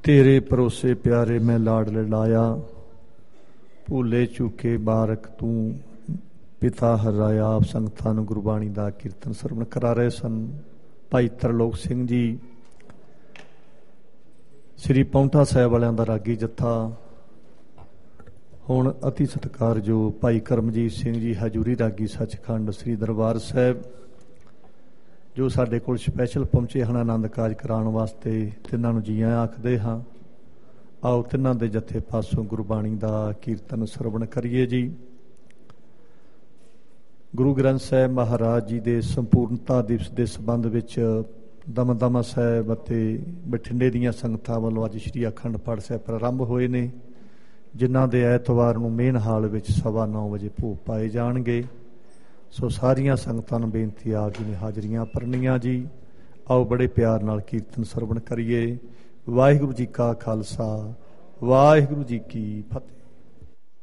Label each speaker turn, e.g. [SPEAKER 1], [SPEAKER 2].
[SPEAKER 1] तेरे भरोसे प्यारे मैं लाड़ लड़ाया, भूले चूके बारक तू पिता हराया। आप संगतां नूं गुरबाणी दा कीर्तन सरवण करा रहे सन भाई तरलोक सिंह जी, श्री पौंठा साहिब वालियां दा रागी जत्था। हुण अति सत्कारयोग भाई करमजीत सिंह जी हजूरी रागी सचखंड श्री दरबार साहिब, जो साडे कोल स्पैशल पहुंचे हैं आनंद काज कराउण वास्ते। तिन्हां नूं जी आਇਆਂ आखदे हां। आओ तिन्हां दे जत्थे पासों गुरबाणी दा कीर्तन सरवण करिए जी। गुरु ग्रंथ साहिब महाराज जी दे संपूर्णता दिवस के संबंध विच दमदमा साहिब अते बठिंडे दीआं संगतां वल्लों अज श्री अखंड पाठ साहिब प्रारंभ होए ने, जिन्हां दे ऐतवार नूं मेन हाल विच 9:15 वजे भोग पाए जाणगे। सो सारियां संगतां नूं बेनती आप जी ने हाजरियां भरनियां जी। आओ बड़े प्यार नाल कीर्तन सरवण करिए। वाहिगुरू जी का खालसा, वाहिगुरू जी की फतेह।